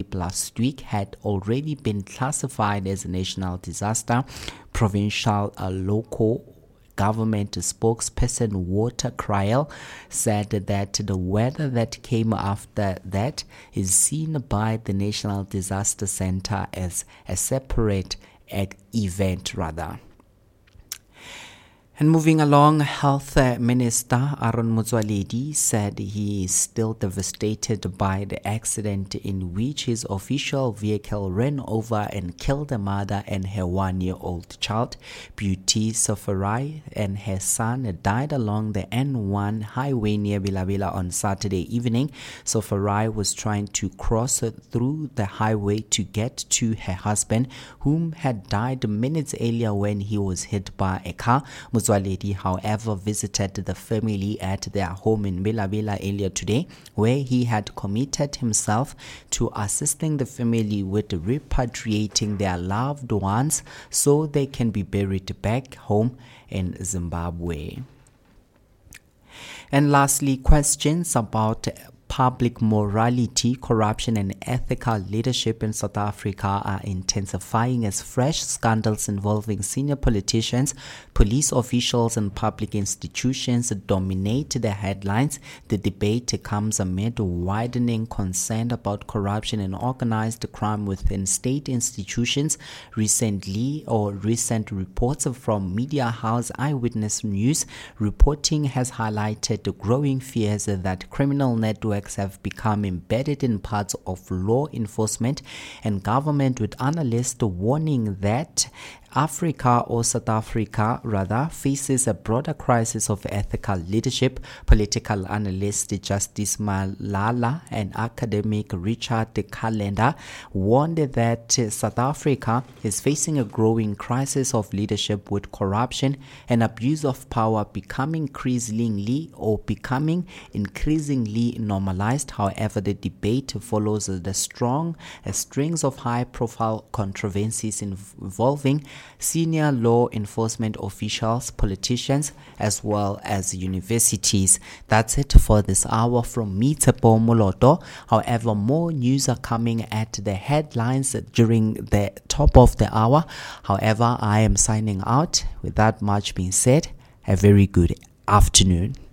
Township last week had already been classified as a national disaster. Provincial local government spokesperson Walter Crile said that the weather that came after that is seen by the National Disaster Center as a separate event rather. And moving along, Health Minister Aaron Motsoaledi said he is still devastated by the accident in which his official vehicle ran over and killed a mother and her 1-year-old child. Beauty Sofarai and her son died along the N1 highway near Bilabila on Saturday evening. Sofarai was trying to cross through the highway to get to her husband, whom had died minutes earlier when he was hit by a car. Motsoaledi, however, visited the family at their home in Bilabila earlier today, where he had committed himself to assisting the family with repatriating their loved ones so they can be buried back home in Zimbabwe. And lastly, questions about public morality, corruption and ethical leadership in South Africa are intensifying as fresh scandals involving senior politicians, police officials and public institutions dominate the headlines. The debate comes amid widening concern about corruption and organized crime within state institutions. Recent reports from media house Eyewitness News reporting has highlighted the growing fears that criminal networks have become embedded in parts of law enforcement and government, with analysts warning that Africa, or South Africa rather, faces a broader crisis of ethical leadership. Political analyst Justice Malala and academic Richard Calendar warned that South Africa is facing a growing crisis of leadership, with corruption and abuse of power becoming increasingly normalized. However, the debate follows the strong strings of high-profile controversies involving senior law enforcement officials, politicians, as well as universities. That's it for this hour from me, Tsepo Moloto. However, more news are coming at the headlines during the top of the hour. However, I am signing out. With that much being said, a very good afternoon.